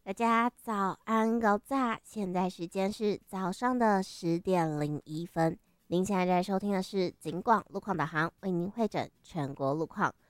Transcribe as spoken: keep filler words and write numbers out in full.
大家早安，高炸！现在时间是早上的十点零一分。您现在在收听的是警广路况导航，为您会诊全国路况。